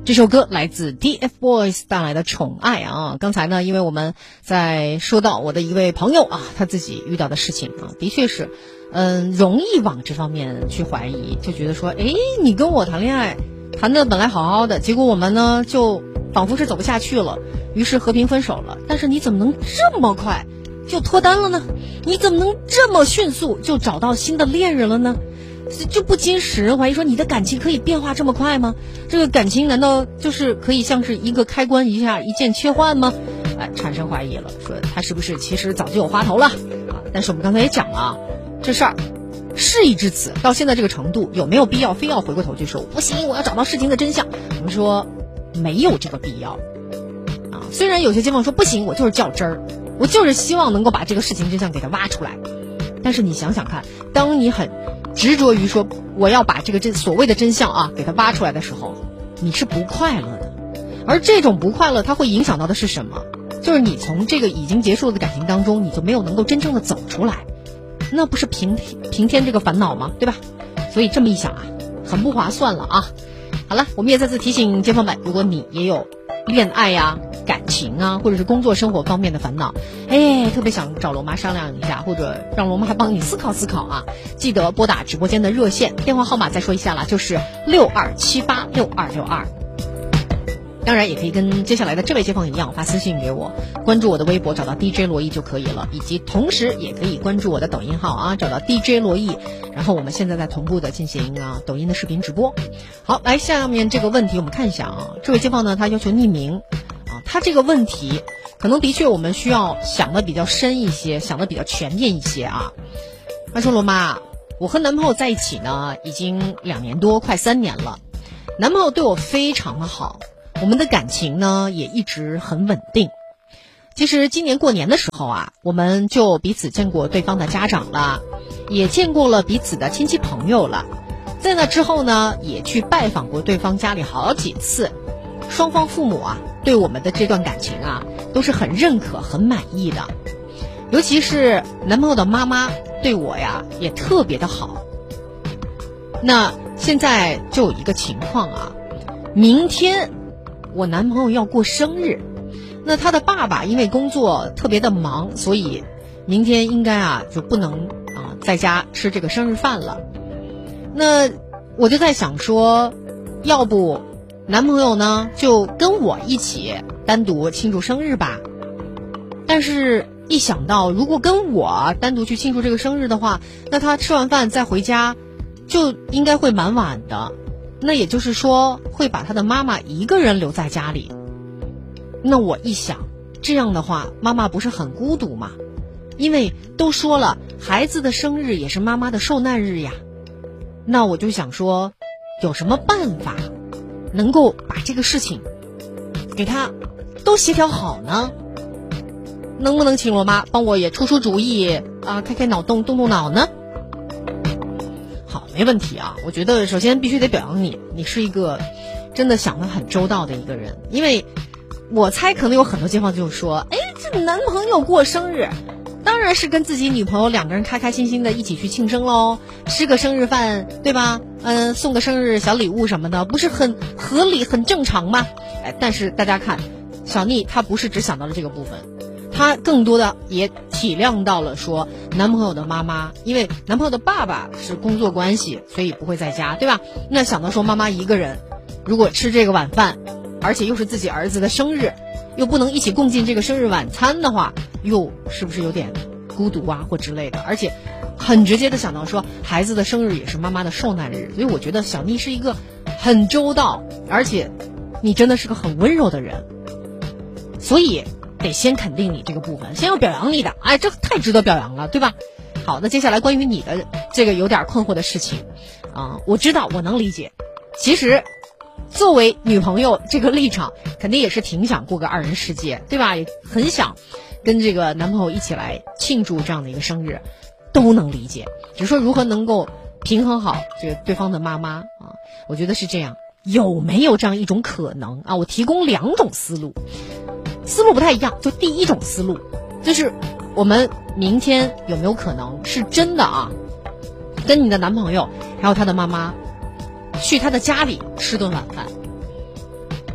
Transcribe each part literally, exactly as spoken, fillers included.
这首歌来自 T F Boys 带来的宠爱啊。刚才呢，因为我们在说到我的一位朋友啊，他自己遇到的事情啊，的确是嗯，容易往这方面去怀疑，就觉得说，诶，你跟我谈恋爱谈的本来好好的，结果我们呢就仿佛是走不下去了，于是和平分手了。但是你怎么能这么快就脱单了呢？你怎么能这么迅速就找到新的恋人了呢？就不禁使人怀疑说，你的感情可以变化这么快吗？这个感情难道就是可以像是一个开关一下一键切换吗？哎，产生怀疑了，说他是不是其实早就有花头了啊？但是我们刚才也讲了啊，这事儿事已至此，到现在这个程度，有没有必要非要回过头去说不行，我要找到事情的真相？我们说没有这个必要啊。虽然有些街坊说不行，我就是较真儿，我就是希望能够把这个事情真相给它挖出来，但是你想想看，当你很执着于说我要把这个真所谓的真相啊给它挖出来的时候，你是不快乐的。而这种不快乐它会影响到的是什么？就是你从这个已经结束的感情当中，你就没有能够真正的走出来，那不是平平添这个烦恼吗？对吧？所以这么一想啊，很不划算了啊。好了，我们也再次提醒街坊们，如果你也有恋爱呀、感情啊，或者是工作生活方面的烦恼，哎，特别想找罗妈商量一下，或者让罗妈还帮你思考思考啊，记得拨打直播间的热线电话号码，再说一下啦，就是六二七八六二六二。当然也可以跟接下来的这位街坊一样发私信给我，关注我的微博找到 D J 罗毅就可以了，以及同时也可以关注我的抖音号啊，找到 D J 罗毅，然后我们现在在同步的进行啊抖音的视频直播。好，来下面这个问题我们看一下啊，这位街坊呢他要求匿名啊，他这个问题可能的确我们需要想的比较深一些，想的比较全面一些啊。他说罗妈，我和男朋友在一起呢已经两年多快三年了，男朋友对我非常的好，我们的感情呢也一直很稳定。其实今年过年的时候啊，我们就彼此见过对方的家长了，也见过了彼此的亲戚朋友了。在那之后呢，也去拜访过对方家里好几次。双方父母啊，对我们的这段感情啊，都是很认可、很满意的。尤其是男朋友的妈妈对我呀，也特别的好。那现在就有一个情况啊，明天我男朋友要过生日，那他的爸爸因为工作特别的忙，所以明天应该啊就不能啊在家吃这个生日饭了。那我就在想说，要不男朋友呢就跟我一起单独庆祝生日吧。但是一想到如果跟我单独去庆祝这个生日的话，那他吃完饭再回家就应该会蛮晚的，那也就是说会把他的妈妈一个人留在家里。那我一想，这样的话妈妈不是很孤独吗？因为都说了，孩子的生日也是妈妈的受难日呀。那我就想说，有什么办法能够把这个事情给他都协调好呢？能不能请罗妈帮我也出出主意啊，开开脑洞，动动脑呢？好，没问题啊。我觉得首先必须得表扬你，你是一个真的想得很周到的一个人。因为我猜可能有很多街坊就说，哎，这男朋友过生日当然是跟自己女朋友两个人开开心心的一起去庆生喽，吃个生日饭，对吧？嗯，送个生日小礼物什么的，不是很合理很正常吗？哎，但是大家看，小妮她不是只想到了这个部分，她更多的也体谅到了说男朋友的妈妈，因为男朋友的爸爸是工作关系，所以不会在家，对吧？那想到说妈妈一个人如果吃这个晚饭，而且又是自己儿子的生日，又不能一起共进这个生日晚餐的话，又是不是有点孤独啊或之类的？而且很直接的想到说孩子的生日也是妈妈的受难日，所以我觉得小妮是一个很周到，而且你真的是个很温柔的人，所以得先肯定你这个部分，先要表扬你的，哎，这太值得表扬了，对吧？好，那接下来关于你的这个有点困惑的事情啊、呃，我知道，我能理解。其实作为女朋友这个立场，肯定也是挺想过个二人世界，对吧？也很想跟这个男朋友一起来庆祝这样的一个生日，都能理解。只是说如何能够平衡好这个对方的妈妈啊，我觉得是这样。有没有这样一种可能啊？我提供两种思路，思路不太一样。就第一种思路，就是我们明天有没有可能是真的啊，跟你的男朋友还有他的妈妈去他的家里吃顿晚饭。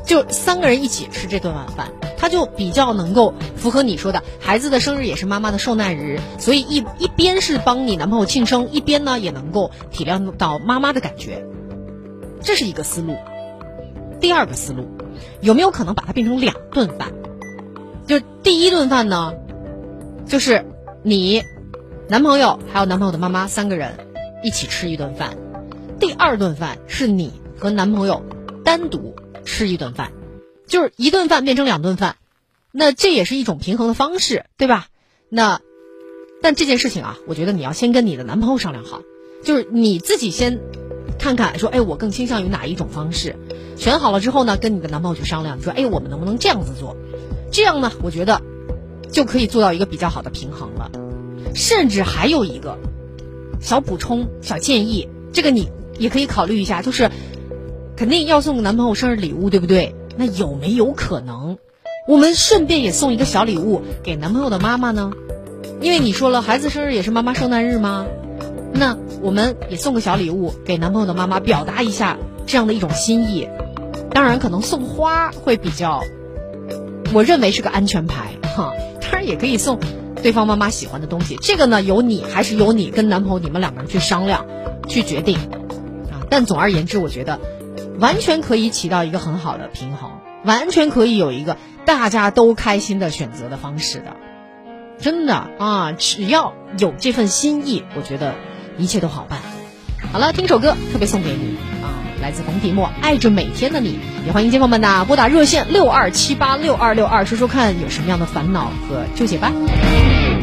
就三个人一起吃这顿晚饭，他就比较能够符合你说的，孩子的生日也是妈妈的受难日，所以一一边是帮你男朋友庆生，一边呢也能够体谅到妈妈的感觉，这是一个思路。第二个思路，有没有可能把它变成两顿饭？就第一顿饭呢，就是你男朋友还有男朋友的妈妈三个人一起吃一顿饭，第二顿饭是你和男朋友单独吃一顿饭，就是一顿饭变成两顿饭，那这也是一种平衡的方式，对吧？那但这件事情啊，我觉得你要先跟你的男朋友商量好，就是你自己先看看说，哎，我更倾向于哪一种方式，选好了之后呢，跟你的男朋友去商量，说，哎，我们能不能这样子做？这样呢，我觉得就可以做到一个比较好的平衡了。甚至还有一个小补充、小建议，这个你也可以考虑一下，就是肯定要送男朋友生日礼物，对不对？那有没有可能我们顺便也送一个小礼物给男朋友的妈妈呢？因为你说了孩子生日也是妈妈受难日吗？那我们也送个小礼物给男朋友的妈妈，表达一下这样的一种心意。当然可能送花会比较，我认为是个安全牌哈。当然也可以送对方妈妈喜欢的东西，这个呢由你还是由你跟男朋友你们两个人去商量去决定啊。但总而言之，我觉得完全可以起到一个很好的平衡，完全可以有一个大家都开心的选择的方式的。真的啊，只要有这份心意，我觉得一切都好办。好了，听首歌特别送给你啊，来自冯提莫，爱着每天的你。也欢迎街坊们呐拨打热线六二七八六二六二，说说看有什么样的烦恼和纠结吧。